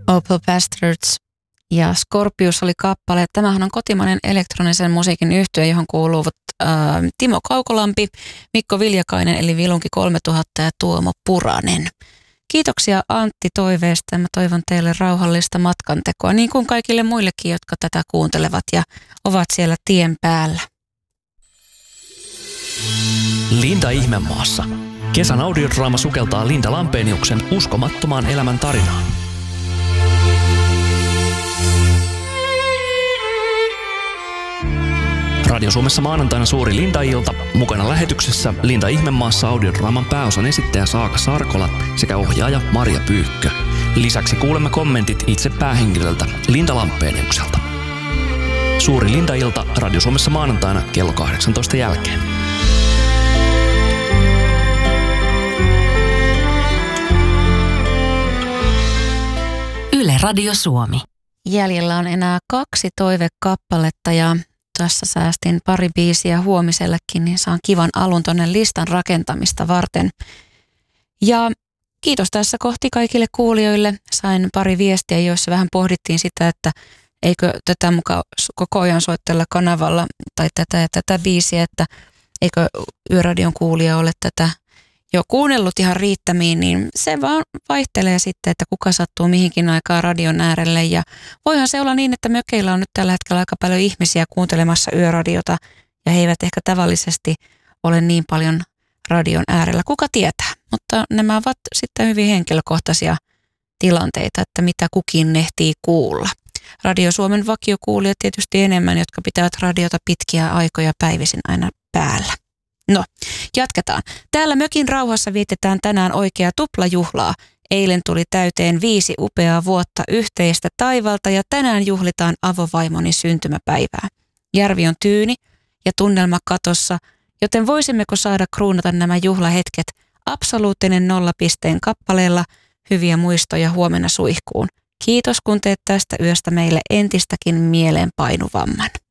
Opal Bastards ja Scorpius oli kappale. Tämähän on kotimainen elektronisen musiikin yhtye, johon kuuluvat Timo Kaukolampi, Mikko Viljakainen eli Vilunki 3000 ja Tuomo Puranen. Kiitoksia Antti toiveesta ja mä toivon teille rauhallista matkantekoa, niin kuin kaikille muillekin, jotka tätä kuuntelevat ja ovat siellä tien päällä. Linda Ihmemaassa. Kesän audiodraama sukeltaa Linda Lampeniuksen uskomattomaan elämän tarinaan. Radio Suomessa maanantaina suuri Linda-ilta. Mukana lähetyksessä Linda Ihmemaassa audiodraaman pääosan esittäjä Saaka Sarkola sekä ohjaaja Marja Pyykkö. Lisäksi kuulemme kommentit itse päähenkilöltä Linda Lampeniukselta. Suuri Linda-ilta Radio Suomessa maanantaina kello 18 jälkeen. Yle Radio Suomi. Jäljellä on enää 2 toivekappaletta ja tässä säästin pari biisiä huomisellekin, niin saan kivan alun tonne listan rakentamista varten. Ja kiitos tässä kohti kaikille kuulijoille. Sain pari viestiä, joissa vähän pohdittiin sitä, että eikö tätä mukaan koko ajan soitella kanavalla tai tätä biisiä, että eikö Yöradion kuulija ole tätä jo kuunnellut ihan riittämiin, niin se vaan vaihtelee sitten, että kuka sattuu mihinkin aikaan radion äärelle. Ja voihan se olla niin, että mökeillä on nyt tällä hetkellä aika paljon ihmisiä kuuntelemassa yöradiota ja he eivät ehkä tavallisesti ole niin paljon radion äärellä. Kuka tietää? Mutta nämä ovat sitten hyvin henkilökohtaisia tilanteita, että mitä kukin ehtii kuulla. Radio Suomen vakiokuulijat tietysti enemmän, jotka pitävät radiota pitkiä aikoja päivisin aina päällä. No, jatketaan. Täällä mökin rauhassa vietetään tänään oikeaa tuplajuhlaa. Eilen tuli täyteen 5 upeaa vuotta yhteistä taivalta ja tänään juhlitaan avovaimoni syntymäpäivää. Järvi on tyyni ja tunnelma katossa, joten voisimmeko saada kruunata nämä juhlahetket absoluuttinen 0 pisteen kappaleella hyviä muistoja huomenna suihkuun. Kiitos kun teet tästä yöstä meille entistäkin mieleenpainuvamman.